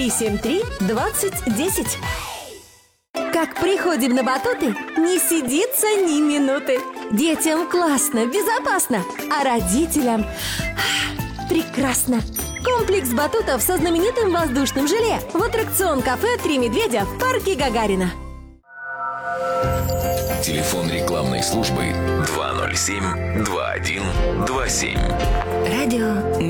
373-2010. Как приходим на батуты, не сидится ни минуты. Детям классно, безопасно, а родителям прекрасно. Комплекс батутов со знаменитым воздушным желе в аттракцион-кафе «Три медведя» в парке Гагарина. Телефон рекламной службы 207-2127. Радио